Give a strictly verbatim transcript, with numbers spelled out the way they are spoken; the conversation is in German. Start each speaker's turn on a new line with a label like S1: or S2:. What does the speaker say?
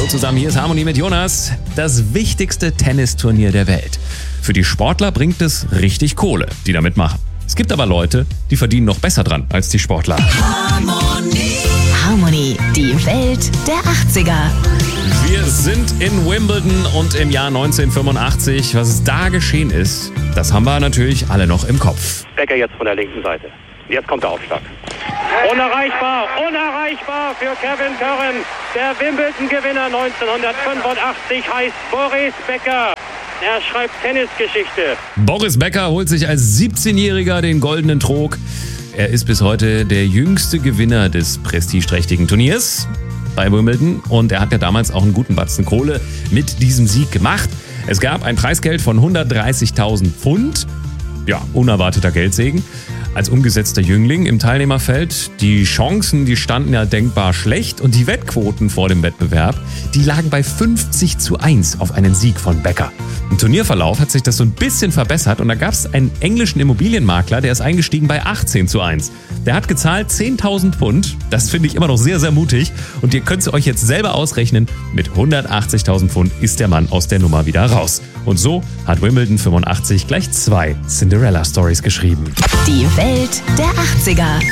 S1: zusammen, hier ist Harmony mit Jonas. Das wichtigste Tennisturnier der Welt. Für die Sportler bringt es richtig Kohle, die da mitmachen. Es gibt aber Leute, die verdienen noch besser dran als die Sportler.
S2: Harmony. Harmony, die Welt der achtziger.
S1: Wir sind in Wimbledon und im Jahr neunzehnhundertfünfundachtzig. Was da geschehen ist, das haben wir natürlich alle noch im Kopf.
S3: Becker jetzt von der linken Seite. Jetzt kommt der Aufschlag. Unerreichbar, unerreichbar für Kevin Curran. Der Wimbledon-Gewinner neunzehnhundertfünfundachtzig heißt Boris Becker. Er schreibt Tennisgeschichte.
S1: Boris Becker holt sich als siebzehnjähriger den goldenen Trog. Er ist bis heute der jüngste Gewinner des prestigeträchtigen Turniers bei Wimbledon und er hat ja damals auch einen guten Batzen Kohle mit diesem Sieg gemacht. Es gab ein Preisgeld von hundertdreißigtausend Pfund. Ja, unerwarteter Geldsegen. Als umgesetzter Jüngling im Teilnehmerfeld. Die Chancen, die standen ja denkbar schlecht und die Wettquoten vor dem Wettbewerb, die lagen bei fünfzig zu eins auf einen Sieg von Becker. Im Turnierverlauf hat sich das so ein bisschen verbessert und da gab es einen englischen Immobilienmakler, der ist eingestiegen bei achtzehn zu eins. Der hat gezahlt zehntausend Pfund, das finde ich immer noch sehr, sehr mutig und ihr könnt es euch jetzt selber ausrechnen, mit hundertachtzigtausend Pfund ist der Mann aus der Nummer wieder raus. Und so hat Wimbledon fünfundachtzig gleich zwei Cinderella-Stories geschrieben.
S2: Die Welt der achtziger.